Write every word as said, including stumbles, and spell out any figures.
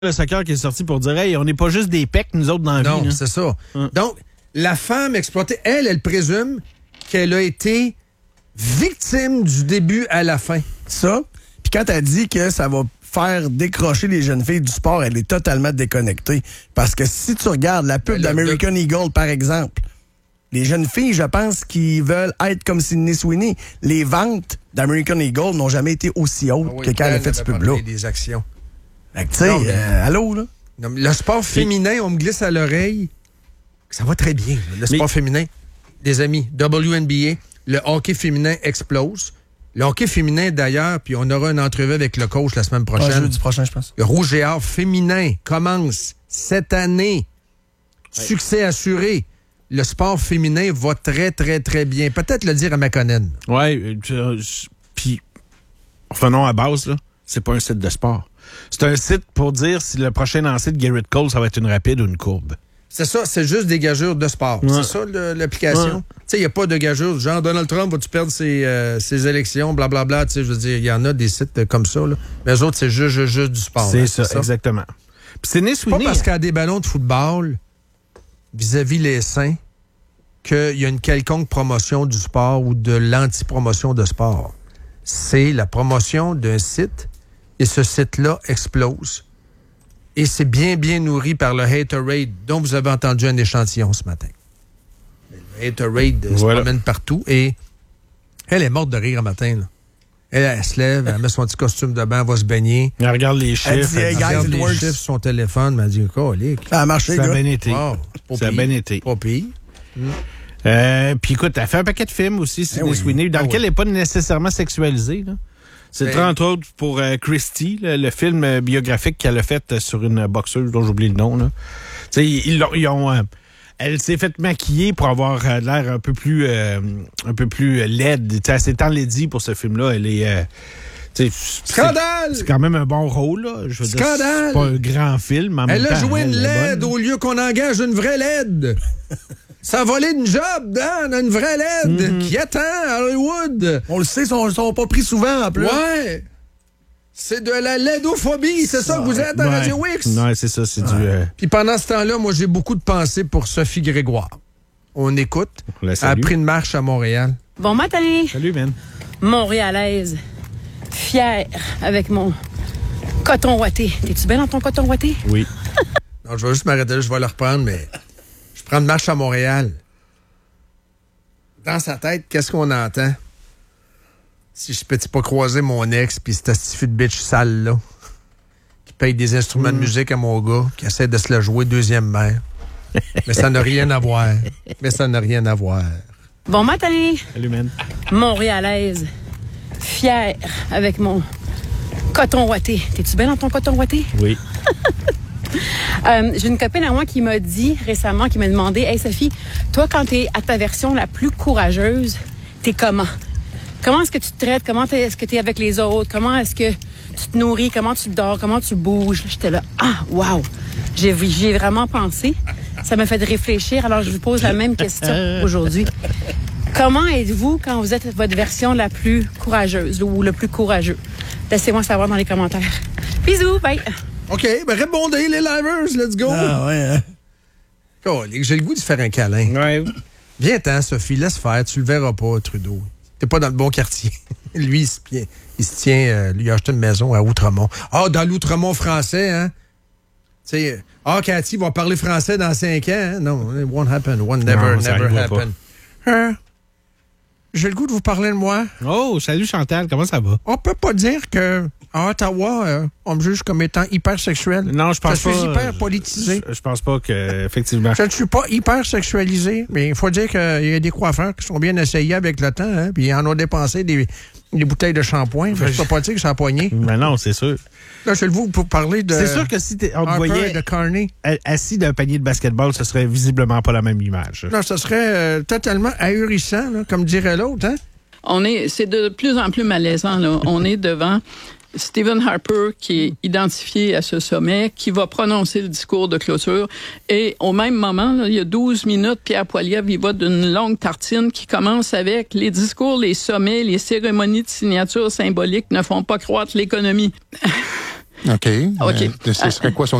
Le soccer qui est sorti pour dire, hey, on n'est pas juste des pecs, nous autres, dans la non, vie. Non, c'est ça. Hum. Donc, la femme exploitée, elle, elle présume qu'elle a été victime du début à la fin. Ça. Puis quand elle dit que ça va faire décrocher les jeunes filles du sport, elle est totalement déconnectée. Parce que si tu regardes la pub ben, d'American le... Eagle, par exemple, les jeunes filles, je pense, qui veulent être comme Sydney Sweeney, les ventes d'American Eagle n'ont jamais été aussi hautes ah oui, que quand elle a fait ce pub-là. Des actions. Fait que, tu sais, euh, allô, là? Non, le sport féminin, on me glisse à l'oreille. Ça va très bien, le sport mais... féminin. Les amis, W N B A, le hockey féminin explose. Le hockey féminin, d'ailleurs, puis on aura une entrevue avec le coach la semaine prochaine. Ah, jeudi prochain, je pense. Le Rouge et Or féminin commence cette année. Ouais. Succès assuré. Le sport féminin va très, très, très bien. Peut-être le dire à McConnell. Oui, puis revenons à base, là. C'est pas un site de sport. C'est un site pour dire si le prochain lancé de Garrett Cole, ça va être une rapide ou une courbe. C'est ça, c'est juste des gageures de sport. Ouais. C'est ça le, l'application. Ouais. Tu sais, il n'y a pas de gageures. Genre, Donald Trump, va-tu perdre ses, euh, ses élections, blablabla. Tu sais, je veux dire, il y en a des sites comme ça, là. Mais eux autres, c'est juste, juste, juste du sport. C'est, hein, ça, c'est ça, exactement. Puis c'est né Pas parce qu'il y a des ballons de football vis-à-vis les saints qu'il y a une quelconque promotion du sport ou de l'anti-promotion de sport. C'est la promotion d'un site et ce site-là explose. Et c'est bien, bien nourri par le Haterade dont vous avez entendu un échantillon ce matin. Le Haterade voilà. se promène partout et elle est morte de rire un matin. Là. Elle, elle se lève, elle met son petit costume de bain, elle va se baigner. Elle regarde les chiffres. Elle, dit, hey, elle regarde les chiffres sur son téléphone. Elle dit, oh, les... Ça a marché, Ça gars. a bien été. Wow, ça a bien été. Pas pire. Mm. Euh, puis écoute, elle fait un paquet de films aussi, Sydney eh oui. Sweeney, dans ah lequel oui. elle n'est pas nécessairement sexualisée. Là. C'est ben... entre autres pour euh, Christy, là, le film euh, biographique qu'elle a fait euh, sur une boxeuse dont j'oublie le nom. Là. Ils, ils, ils ont... Euh, elle s'est faite maquiller pour avoir euh, l'air un peu plus euh, un peu plus laide. T'sais, elle s'est enlaidie pour ce film-là. Elle est... Euh, Scandale! C'est, c'est quand même un bon rôle, là. Je veux Scandale! Dire, c'est pas un grand film. En elle même a temps, joué elle une laide au lieu qu'on engage une vraie laide. Ça a volé une job, Dan, une vraie laide mm-hmm. qui attend à Hollywood. On le sait, ils sont, sont pas pris souvent, en plus. Ouais! C'est de la laidophobie, c'est ça, ça que vous êtes à ouais. Radio X? Non, c'est ça, c'est ouais. du... Euh... Puis pendant ce temps-là, moi, j'ai beaucoup de pensées pour Sophie Grégoire. On écoute. On elle a pris une marche à Montréal. Bon matin! Salut, man. Montréalaise. Fière avec mon coton ouaté. T'es-tu bien dans ton coton ouaté? Oui. Non, je vais juste m'arrêter là, je vais le reprendre, mais je prends une marche à Montréal. Dans sa tête, qu'est-ce qu'on entend? Si je peux pas croiser mon ex pis cette astifi de bitch sale là, qui paye des instruments mm. de musique à mon gars, qui essaie de se la jouer deuxième mère. Mais ça n'a rien à voir. Mais ça n'a rien à voir. Bon matin! Salut, man. Montréalaise. Fière avec mon coton ouaté. T'es-tu bien dans ton coton ouaté? Oui. euh, j'ai une copine à moi qui m'a dit récemment, qui m'a demandé, « Hey Sophie, toi, quand t'es à ta version la plus courageuse, t'es comment? Comment est-ce que tu te traites? Comment est-ce que t'es avec les autres? Comment est-ce que tu te nourris? Comment tu dors? Comment tu bouges? » J'étais là, « Ah, wow! » J'ai, j'ai vraiment pensé. Ça m'a fait réfléchir. Alors, je vous pose la même question aujourd'hui. Comment êtes-vous quand vous êtes votre version la plus courageuse ou le plus courageux? Laissez-moi savoir dans les commentaires. Bisous, bye! OK, ben répondez les livers, let's go! Ah ouais, hein? Oh, j'ai le goût de faire un câlin. Ouais. Viens-t'en, Sophie, laisse faire, tu le verras pas, Trudeau. T'es pas dans le bon quartier. Lui, il se, il se tient, euh, lui, il a acheté une maison à Outremont. Ah, dans l'Outremont français, hein? Tu sais, ah, Cathy va parler français dans cinq ans, hein? Non, it won't happen. One never, non, never happen. Hein? J'ai le goût de vous parler de moi. Oh, salut Chantal, comment ça va? On peut pas dire que à Ottawa, euh, on me juge comme étant hypersexuel. Non, je pense je pas. Je suis hyper politisé. Je, je pense pas que, effectivement. Je ne suis pas hyper sexualisé, mais il faut dire qu'il y a des coiffeurs qui sont bien essayés avec le temps, hein, puis ils en ont dépensé des, des bouteilles de shampoing. Je ne peux pas dire que ça a poigné. Mais non, c'est sûr. Là, je le vous pour parler de. C'est sûr que si on te voyait de Carney assis d'un panier de basketball, ce serait visiblement pas la même image. Non, ce serait euh, totalement ahurissant, là, comme dirait l'autre, hein? On est, c'est de plus en plus malaisant, là. On est devant Stephen Harper, qui est identifié à ce sommet, qui va prononcer le discours de clôture. Et au même moment, là, il y a douze minutes, Pierre Poilievre, il va d'une longue tartine qui commence avec les discours, les sommets, les cérémonies de signature symboliques ne font pas croître l'économie. OK. OK. Euh, ce serait quoi son